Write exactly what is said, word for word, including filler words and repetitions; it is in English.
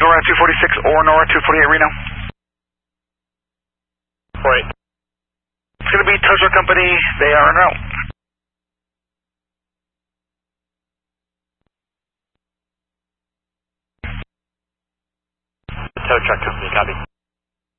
NORAD two forty-six or NORAD two forty-eight Reno. Right. It's going to be tow truck company. They are en route. Tow truck company, copy.